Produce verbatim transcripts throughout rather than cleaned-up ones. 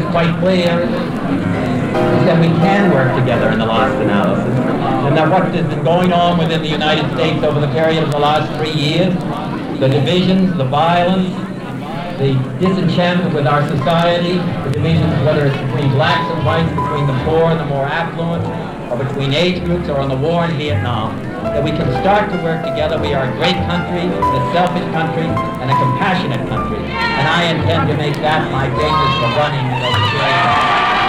quite clear is that we can work together in the last analysis, and that what has been going on within the United States over the period of the last three years, the divisions, the violence, the disenchantment with our society, the divisions, whether it's between blacks and whites, between the poor and the more affluent, or between age groups, or on the war in Vietnam, that we can start to work together. We are a great country, a selfish country, and a compassionate country. And I intend to make that my basis for running in those areas.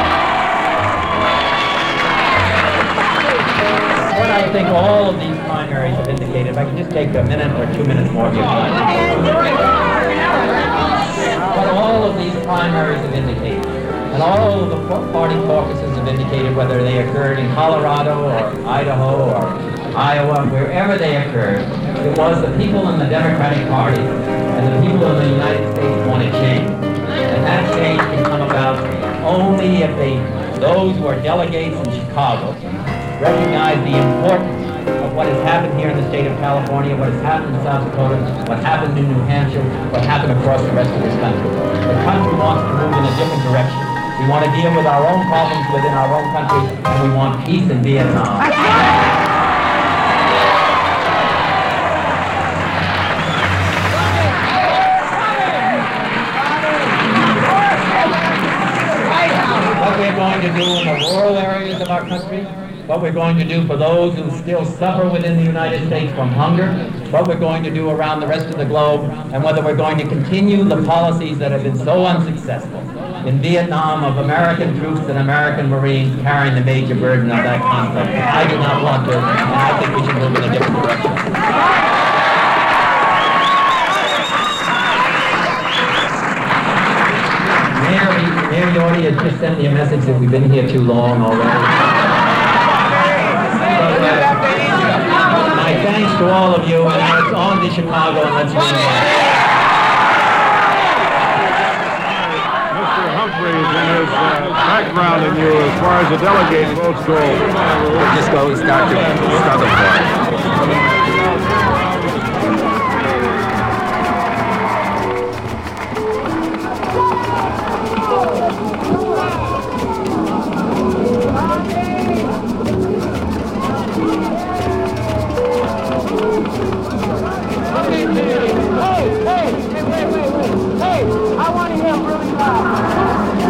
What I think all of these primaries have indicated, if I can just take a minute or two minutes more of your time. What all of these primaries have indicated, and all of the party caucuses have indicated, whether they occurred in Colorado or Idaho or Iowa, wherever they occurred, it was the people in the Democratic Party and the people in the United States want to change. And that change can come about only if they, those who are delegates in Chicago, recognize the importance of what has happened here in the state of California, what has happened in South Dakota, what happened in New Hampshire, what happened across the rest of this country. The country wants to move in a different direction. We want to deal with our own problems within our own country, and we want peace in Vietnam. What we're going to do in the rural areas of our country, what we're going to do for those who still suffer within the United States from hunger, what we're going to do around the rest of the globe, and whether we're going to continue the policies that have been so unsuccessful in Vietnam of American troops and American Marines carrying the major burden of that conflict. I do not want to, and I think we should move in a different direction. Mary, Mary Orty has just sent me a message that we've been here too long already. My thanks to all of you, and it's on to Chicago, and let's move on. Mister Humphreys, in his uh, background in you, as far as the delegate votes go, We'll just go start the, start the floor.